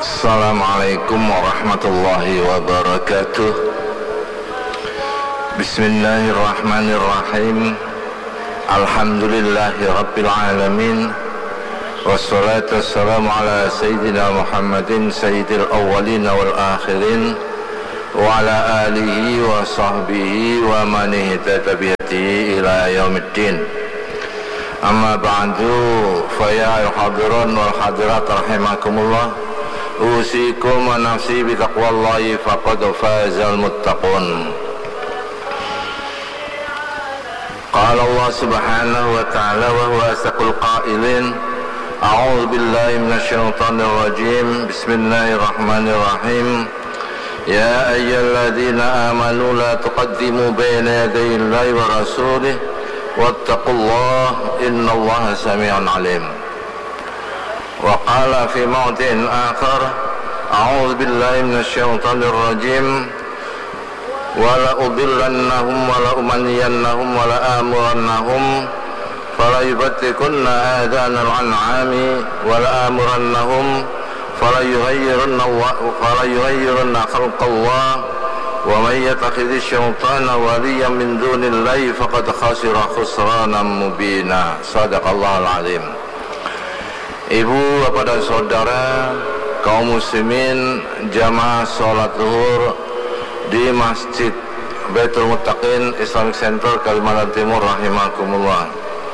Assalamualaikum warahmatullahi wabarakatuh. Bismillahirrahmanirrahim. Alhamdulillahi rabbil alamin. Wassalatu wassalamu ala sayyidina Muhammadin sayyidil awwalin wal akhirin wa ala alihi wa sahbihi wa man ihtada bihadihi ila yaumiddin. Amma ba'du, fa ya hadirin wal hadirat rahimakumullah. Usikum wa nafsi bi taqwallahi faqad fazal muttaqun. Qala Allah subhanahu wa ta'ala wa huwa asdaqul qailin. A'udzu billahi minasy syaithanir rajim. Bismillahirrahmanirrahim. Ya ayyuhalladzina amanu la tuqaddimu baina yaday Allahi wa rasulih wattaqullaha innallaha samii'un 'aliim. Wa qala fi mawdi'in akhar a'udzu billahi minasy syaithanir rajim wa la udillannahum wa la umanniyannahum wa la amurannahum fala yubtikunna adhanal an'ami wa la amurannahum fala yughayyirunna khalqallah wa man yattakhidhi syaitana waliyan min dunillahi faqad khasira khusranan mubina. Shadaqallahul azim. Ibu, bapak dan saudara, kaum muslimin, jamaah sholat zuhur di Masjid Baitul Muttaqin Islamic Center Kalimantan Timur rahimakumullah.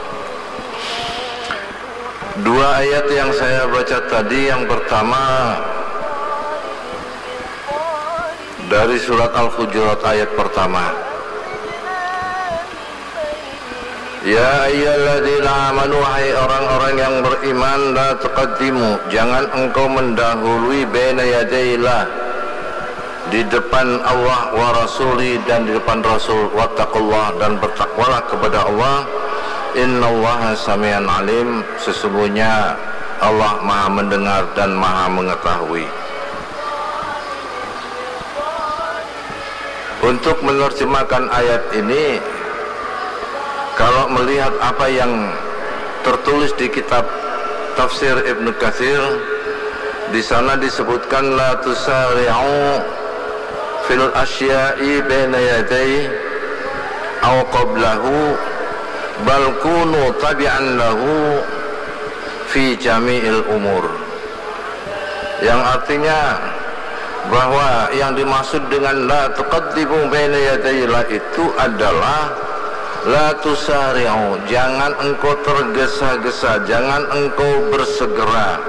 Dua ayat yang saya baca tadi, yang pertama dari surat Al-Hujurat ayat pertama. Ya ayyuhalladzina amanu, hai orang-orang yang beriman, la tuqaddimu, jangan engkau mendahului baina yadayillah, di depan Allah wa rasuli, dan di depan Rasul, wattaqullah, dan bertakwalah kepada Allah. Innallaha samian alim, sesungguhnya Allah maha mendengar dan maha mengetahui. Untuk menerjemahkan ayat ini, kalau melihat apa yang tertulis di kitab tafsir Ibnu Katsir, di sana disebutkan la tusari'u fil asya'i baina yaday aw qablahu bal kunu tabi'an lahu fi jami'il umur, yang artinya bahwa yang dimaksud dengan la tuqaddimu baina yadayillah itu adalah la tusari'u, jangan engkau tergesa-gesa, jangan engkau bersegera,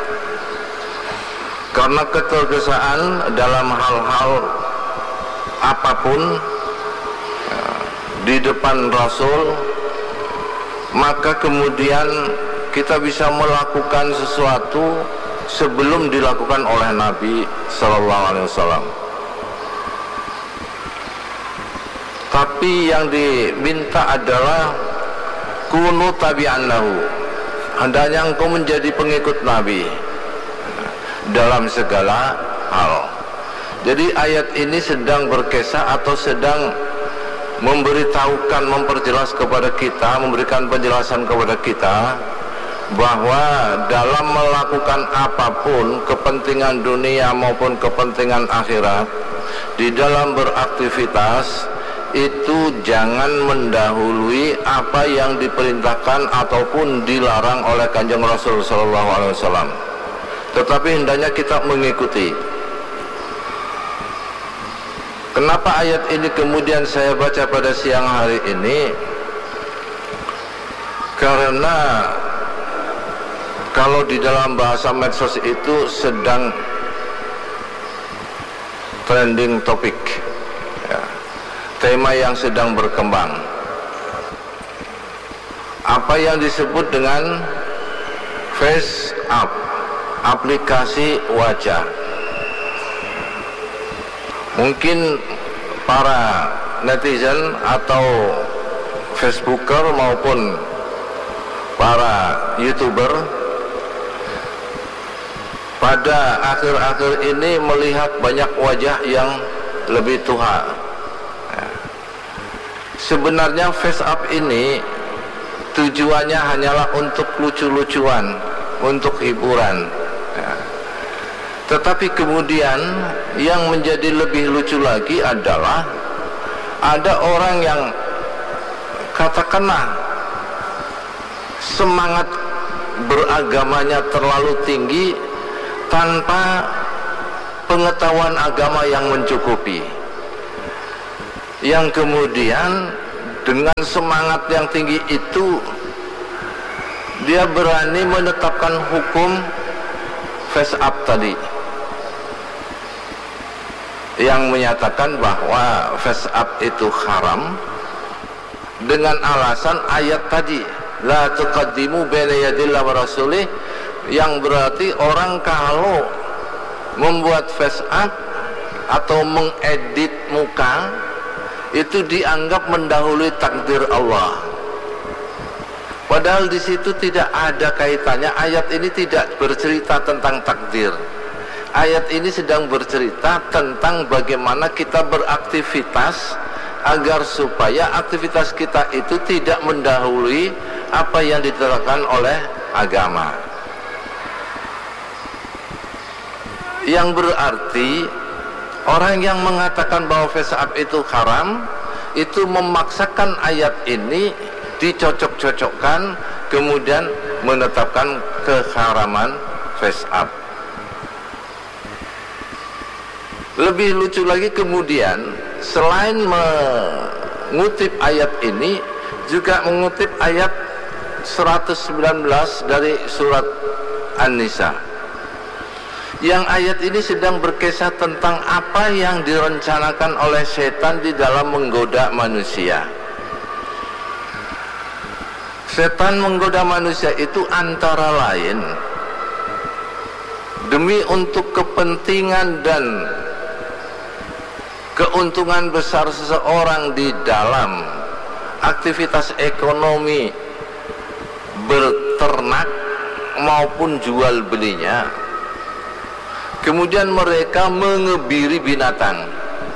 karena ketergesaan dalam hal-hal apapun di depan Rasul, maka kemudian kita bisa melakukan sesuatu sebelum dilakukan oleh Nabi sallallahu alaihi wasallam. Tapi yang diminta adalah kunu tabi'an lahu, hendaknya engkau menjadi pengikut Nabi dalam segala hal. Jadi ayat ini sedang berkisah atau sedang memberitahukan, memperjelas kepada kita, memberikan penjelasan kepada kita bahwa dalam melakukan apapun, kepentingan dunia maupun kepentingan akhirat, di dalam beraktivitas itu jangan mendahului apa yang diperintahkan ataupun dilarang oleh Kanjeng Rasul sallallahu alaihi wasallam, tetapi hendaknya kita mengikuti. Kenapa ayat ini kemudian saya baca pada siang hari ini? Karena kalau di dalam bahasa medsos itu sedang trending topik, ya, tema yang sedang berkembang, apa yang disebut dengan face up, aplikasi wajah. Mungkin para netizen atau Facebooker maupun para YouTuber pada akhir-akhir ini melihat banyak wajah yang lebih tua. Sebenarnya face up ini tujuannya hanyalah untuk lucu-lucuan, untuk hiburan. Tetapi kemudian yang menjadi lebih lucu lagi adalah ada orang yang katakanlah semangat beragamanya terlalu tinggi tanpa pengetahuan agama yang mencukupi, yang kemudian dengan semangat yang tinggi itu dia berani menetapkan hukum face up tadi, yang menyatakan bahwa face up itu haram dengan alasan ayat tadi, la tuqaddimu baina yadillah wa rasulih, yang berarti orang kalau membuat face up atau mengedit muka itu dianggap mendahului takdir Allah. Padahal di situ tidak ada kaitannya. Ayat ini tidak bercerita tentang takdir. Ayat ini sedang bercerita tentang bagaimana kita beraktivitas agar supaya aktivitas kita itu tidak mendahului apa yang ditetapkan oleh agama. Yang berarti orang yang mengatakan bahwa face up itu haram itu memaksakan ayat ini dicocok-cocokkan, kemudian menetapkan keharaman face up. Lebih lucu lagi kemudian, selain mengutip ayat ini, juga mengutip ayat 119 dari surat An-Nisa, yang ayat ini sedang berkisah tentang apa yang direncanakan oleh setan di dalam menggoda manusia. Setan menggoda manusia itu antara lain demi untuk kepentingan dan keuntungan besar seseorang di dalam aktivitas ekonomi berternak maupun jual belinya. Kemudian mereka mengebiri binatang.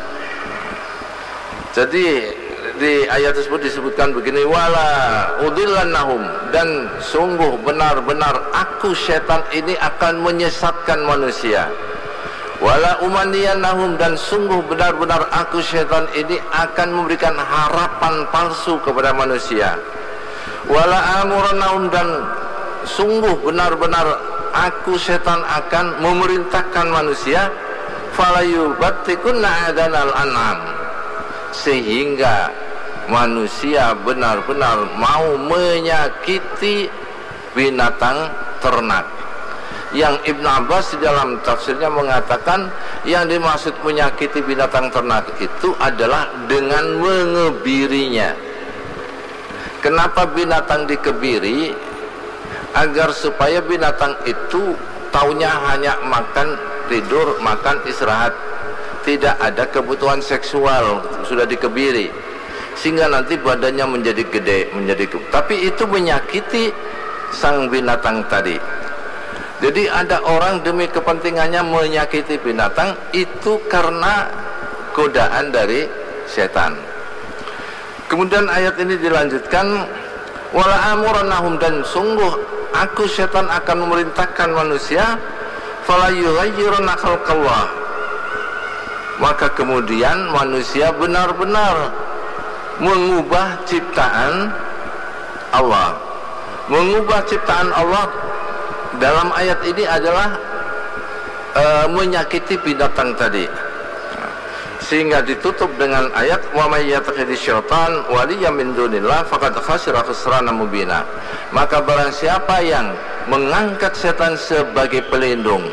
Jadi di ayat tersebut disebutkan begini, wala udillannahum, dan sungguh benar-benar aku setan ini akan menyesatkan manusia. Wala umanniyannahum, dan sungguh benar-benar aku setan ini akan memberikan harapan palsu kepada manusia. Wala amurannahum, dan sungguh benar-benar aku setan akan memerintahkan manusia falayubattikunna adanal an'am, sehingga manusia benar-benar mau menyakiti binatang ternak. Yang Ibn Abbas di dalam tafsirnya mengatakan yang dimaksud menyakiti binatang ternak itu adalah dengan mengebirinya. Kenapa binatang dikebiri? Agar supaya binatang itu taunya hanya makan, tidur, makan, istirahat, tidak ada kebutuhan seksual, sudah dikebiri, sehingga nanti badannya menjadi gede, tapi itu menyakiti sang binatang tadi. Jadi ada orang demi kepentingannya menyakiti binatang, itu karena godaan dari setan. Kemudian ayat ini dilanjutkan, wala amurannahum, dan sungguh aku setan akan memerintahkan manusia fala yughayyiruna khalqallah, maka kemudian manusia benar-benar mengubah ciptaan Allah. Mengubah ciptaan Allah dalam ayat ini adalah menyakiti binatang tadi, sehingga ditutup dengan ayat wa may yattakhidhi syaitan waliyyan min dunillah faqad khasira khusranan mubina. Maka barang siapa yang mengangkat setan sebagai pelindung,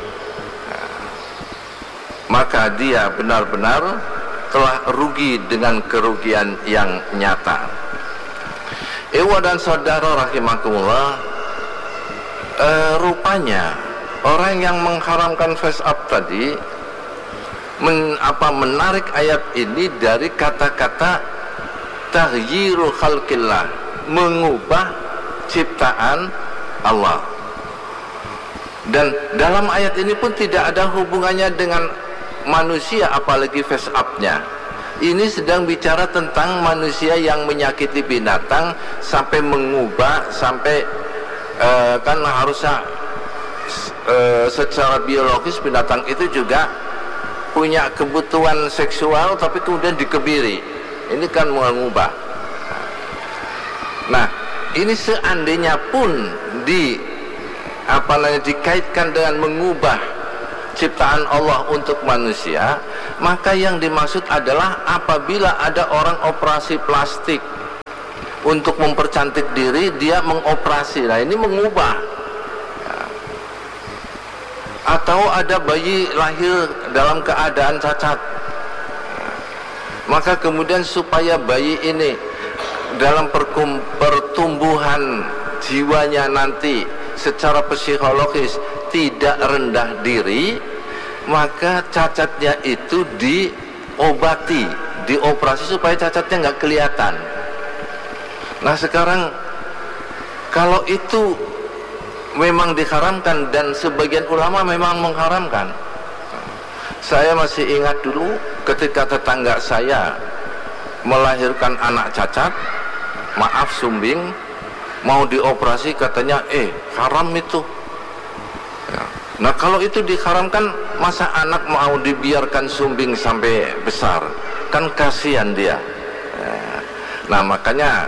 maka dia benar-benar telah rugi dengan kerugian yang nyata. Ewa dan saudara rahimakumullah, rupanya orang yang mengharamkan face up tadi menarik ayat ini dari kata-kata taghyiru khalqillah, mengubah ciptaan Allah. Dan dalam ayat ini pun tidak ada hubungannya dengan manusia, apalagi face up-nya. Ini sedang bicara tentang manusia yang menyakiti binatang sampai mengubah, sampai kan harusnya secara biologis binatang itu juga punya kebutuhan seksual tapi kemudian dikebiri. Ini kan mengubah. Nah, ini seandainya pun dikaitkan dengan mengubah ciptaan Allah untuk manusia, maka yang dimaksud adalah apabila ada orang operasi plastik untuk mempercantik diri, dia mengoperasi. Nah, ini mengubah. Atau ada bayi lahir dalam keadaan cacat, maka kemudian supaya bayi ini dalam pertumbuhan jiwanya nanti secara psikologis tidak rendah diri, maka cacatnya itu diobati, dioperasi supaya cacatnya nggak kelihatan. Nah, sekarang kalau itu memang diharamkan dan sebagian ulama memang mengharamkan. Saya masih ingat dulu ketika tetangga saya melahirkan anak cacat, maaf sumbing, mau dioperasi katanya haram itu. Nah, kalau itu diharamkan, masa anak mau dibiarkan sumbing sampai besar? Kan kasihan dia. Nah, makanya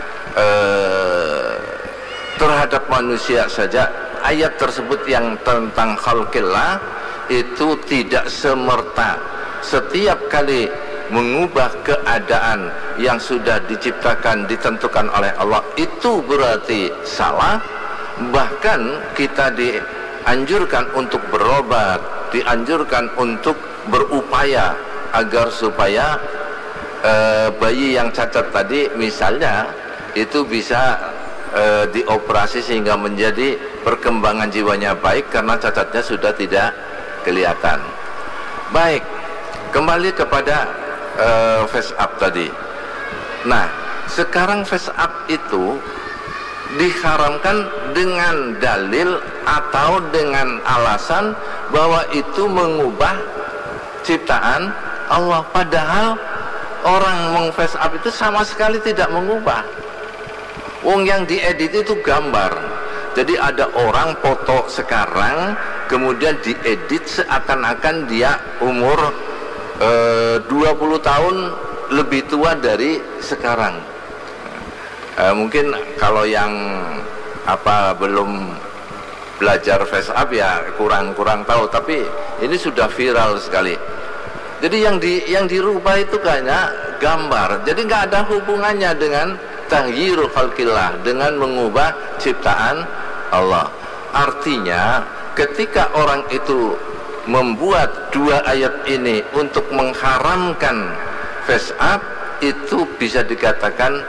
terhadap manusia saja ayat tersebut yang tentang khalqillah itu tidak semerta setiap kali mengubah keadaan yang sudah diciptakan, ditentukan oleh Allah itu berarti salah. Bahkan kita dianjurkan untuk berobat, dianjurkan untuk berupaya agar supaya bayi yang cacat tadi misalnya itu bisa dioperasi sehingga menjadi perkembangan jiwanya baik karena cacatnya sudah tidak kelihatan. Baik, kembali kepada face up tadi. Nah, sekarang face up itu diharamkan dengan dalil atau dengan alasan bahwa itu mengubah ciptaan Allah, padahal orang meng-face up itu sama sekali tidak mengubah. Wong yang diedit itu gambar. Jadi ada orang foto sekarang kemudian diedit seakan-akan dia umur 20 tahun lebih tua dari sekarang. Mungkin kalau yang belum belajar face up ya kurang tahu, tapi ini sudah viral sekali. Jadi yang dirubah itu kayaknya gambar. Jadi nggak ada hubungannya dengan taghyiru khalqillah, dengan mengubah ciptaan Allah. Artinya ketika orang itu membuat dua ayat ini untuk mengharamkan face up, itu bisa dikatakan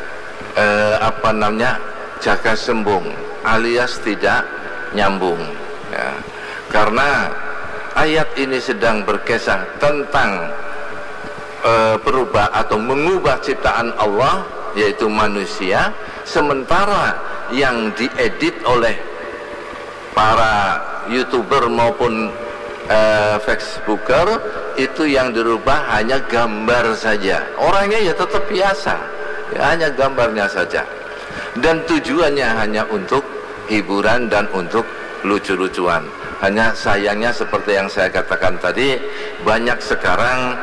jaga sembung alias tidak nyambung ya. Karena ayat ini sedang berkisah tentang berubah atau mengubah ciptaan Allah, yaitu manusia, sementara yang diedit oleh para YouTuber maupun Facebooker itu yang dirubah hanya gambar saja. Orangnya ya tetap biasa, ya, hanya gambarnya saja, dan tujuannya hanya untuk hiburan dan untuk lucu-lucuan. Hanya sayangnya seperti yang saya katakan tadi, banyak sekarang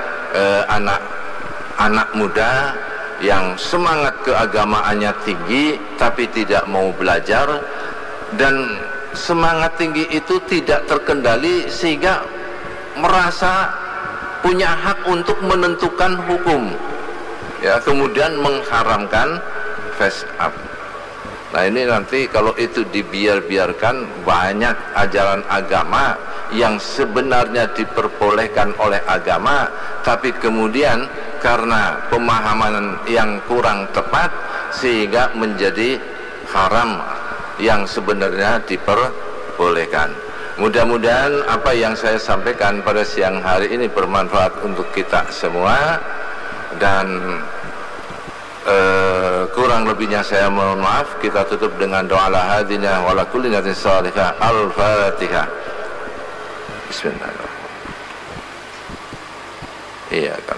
anak muda yang semangat keagamaannya tinggi tapi tidak mau belajar, dan semangat tinggi itu tidak terkendali sehingga merasa punya hak untuk menentukan hukum ya, kemudian mengharamkan face up. Nah, ini nanti kalau itu dibiarkan, banyak ajaran agama yang sebenarnya diperbolehkan oleh agama tapi kemudian karena pemahaman yang kurang tepat sehingga menjadi haram yang sebenarnya diperbolehkan. Mudah-mudahan apa yang saya sampaikan pada siang hari ini bermanfaat untuk kita semua, dan kurang lebihnya saya mohon maaf. Kita tutup dengan doa la hadina wa la kulli niyatin salihah. Al-Fatihah. Bismillahirrahmanirrahim. Iya kan.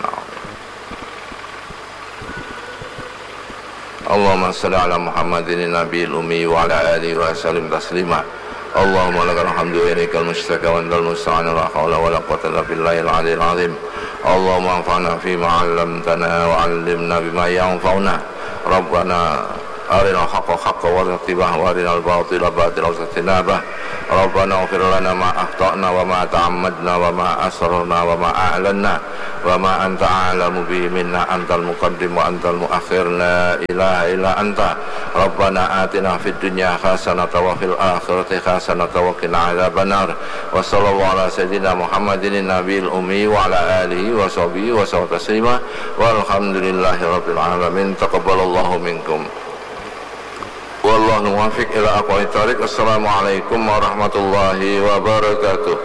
Allahumma salli ala Muhammadin nabiyil ummi wa ala alihi wa sallim taslima. Allahumma lakal hamdu wa ilaikal mustaka wa antal musta'an la hawla wa la quwwata illa billahil aliyyil azim. Allahumma anfa'na fima 'allamtana wa 'allimna bima yanfa'una. Rabbana arinal haqqa haqqan warzuqna ittiba'ahu wa arinal batila batilan warzuqna ijtinabah. Rabbana ighfir lana ma akhta'na wa ma ta'ammadna wa ma asrarna wa ma a'lanna wa ma anta a'lamu bihi minna antal muqaddim wa antal muakhir la ilaha illa anta. Rabbana atina fid dunya hasanatan wa fil akhirati hasanatan wa qina adzabannar. Wa sallallahu ala sayyidina Muhammadin nabiyil ummi wa ala alihi wa sahbihi wa sallam taslima walhamdulillahi rabbil alamin. Taqabbalallahu minkum. Wallahu muwaffiq ila aqwamit thariq. Assalamualaikum warahmatullahi wabarakatuh.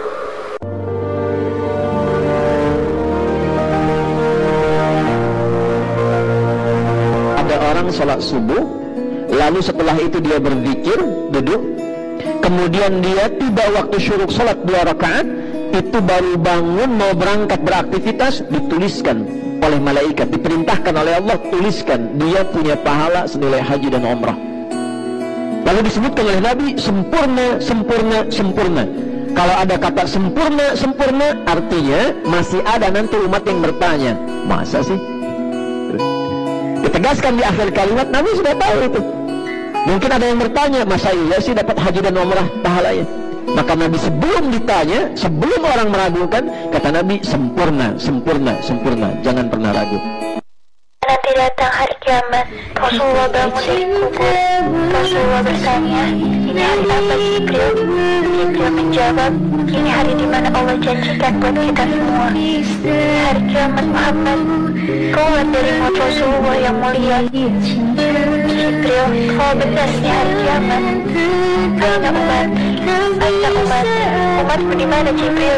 Ada orang sholat subuh, lalu setelah itu dia berzikir, duduk, kemudian dia tiba waktu syuruk sholat 2 rakaat, itu baru bangun mau berangkat beraktivitas, dituliskan oleh malaikat, diperintahkan oleh Allah, tuliskan dia punya pahala senilai haji dan umrah. Lalu disebutkan oleh Nabi, sempurna, sempurna, sempurna. Kalau ada kata sempurna, sempurna, artinya masih ada nanti umat yang bertanya, masa sih? Ditegaskan di akhir kalimat, Nabi sudah tahu itu. Mungkin ada yang bertanya, masa iya sih dapat haji dan umrah pahalanya? Maka Nabi sebelum ditanya, sebelum orang meragukan, kata Nabi, sempurna, sempurna, sempurna, jangan pernah ragu. Nanti datang hari kiamat, Rasulullah bangun dari kubur. Rasulullah bertanya, ini hari apa Jibril? Jibril menjawab, ini hari di mana Allah janjikan buat kita semua. Hari kiamat Muhammad, kau lihat dari maut Rasulullah yang mulia. Jibril, kalau benar ini hari kiamat, aina umat, umatku di mana Jibril?